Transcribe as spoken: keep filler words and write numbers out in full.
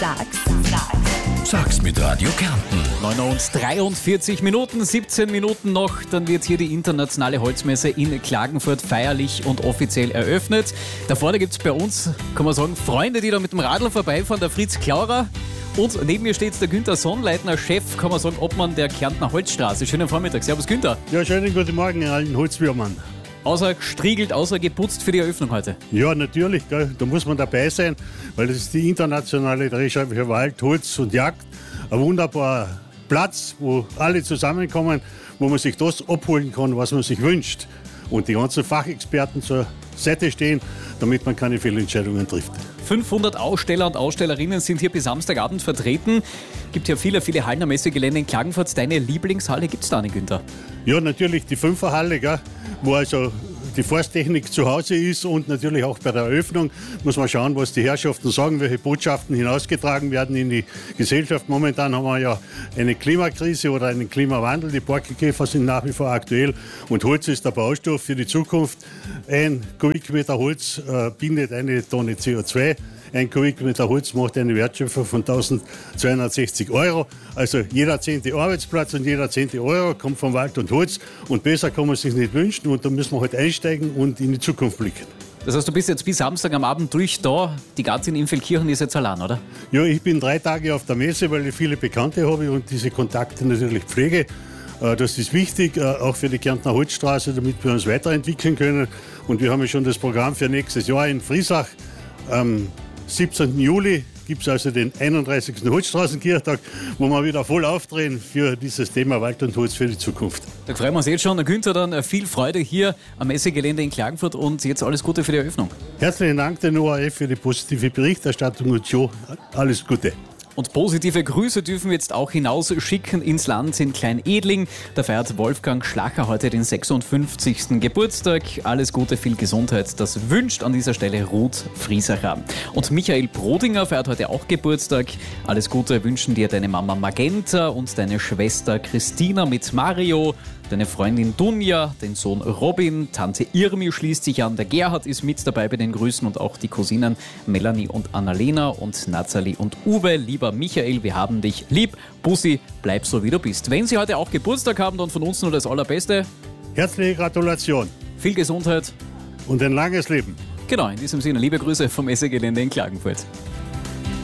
Sag's. Sag's. Sag's mit Radio Kärnten. neun Uhr und dreiundvierzig Minuten, siebzehn Minuten noch, dann wird hier die internationale Holzmesse in Klagenfurt feierlich und offiziell eröffnet. Da vorne gibt es bei uns, kann man sagen, Freunde, die da mit dem Radl vorbeifahren, der Fritz Klaurer. Und neben mir steht der Günther Sonnleitner, Chef, kann man sagen, Obmann der Kärntner Holzstraße. Schönen Vormittag. Servus Günther. Ja, schönen guten Morgen allen Holzwürmern. Außer gestriegelt, außer geputzt für die Eröffnung heute. Ja, natürlich, gell? Da muss man dabei sein, weil das ist die internationale Drehscheibe für Wald, Holz und Jagd. Ein wunderbarer Platz, wo alle zusammenkommen, wo man sich das abholen kann, was man sich wünscht. Und die ganzen Fachexperten zur Seite stehen, damit man keine Fehlentscheidungen trifft. fünfhundert Aussteller und Ausstellerinnen sind hier bis Samstagabend vertreten. Gibt ja viele, viele Hallen am Messegelände in Klagenfurt. Deine Lieblingshalle gibt es da nicht, Günther? Ja, natürlich die Fünferhalle, gell? Wo also die Forsttechnik zu Hause ist, und natürlich auch bei der Eröffnung muss man schauen, was die Herrschaften sagen, welche Botschaften hinausgetragen werden in die Gesellschaft. Momentan haben wir ja eine Klimakrise oder einen Klimawandel. Die Borkenkäfer sind nach wie vor aktuell und Holz ist der Baustoff für die Zukunft. Ein Kubikmeter Holz äh, bindet eine Tonne C O zwei. Ein Kubikmeter Holz macht eine Wertschöpfung von eintausendzweihundertsechzig Euro. Also jeder zehnte Arbeitsplatz und jeder zehnte Euro kommt vom Wald und Holz. Und besser kann man sich nicht wünschen. Und da müssen wir halt einsteigen und in die Zukunft blicken. Das heißt, du bist jetzt bis Samstag am Abend durch da. Die Gazin in Feldkirchen ist jetzt allein, oder? Ja, ich bin drei Tage auf der Messe, weil ich viele Bekannte habe und diese Kontakte natürlich pflege. Das ist wichtig, auch für die Kärntner Holzstraße, damit wir uns weiterentwickeln können. Und wir haben ja schon das Programm für nächstes Jahr in Friesach. Am siebzehnten Juli gibt es also den einunddreißigsten Holzstraßenkirchtag, wo wir wieder voll aufdrehen für dieses Thema Wald und Holz für die Zukunft. Da freuen wir uns jetzt schon. Der Günther, dann viel Freude hier am Messegelände in Klagenfurt und jetzt alles Gute für die Eröffnung. Herzlichen Dank den O R F für die positive Berichterstattung und Jo, alles Gute. Und positive Grüße dürfen wir jetzt auch hinaus schicken ins Land in Klein-Edling. Da feiert Wolfgang Schlacher heute den sechsundfünfzigsten Geburtstag. Alles Gute, viel Gesundheit. Das wünscht an dieser Stelle Ruth Friesacher. Und Michael Brodinger feiert heute auch Geburtstag. Alles Gute wünschen dir deine Mama Magenta und deine Schwester Christina mit Mario, deine Freundin Dunja, den Sohn Robin, Tante Irmi schließt sich an, der Gerhard ist mit dabei bei den Grüßen und auch die Cousinen Melanie und Annalena und Nazali und Uwe. Lieber Michael, wir haben dich lieb. Bussi, bleib so wie du bist. Wenn Sie heute auch Geburtstag haben, dann von uns nur das Allerbeste. Herzliche Gratulation. Viel Gesundheit. Und ein langes Leben. Genau, in diesem Sinne, liebe Grüße vom Messegelände in Klagenfurt.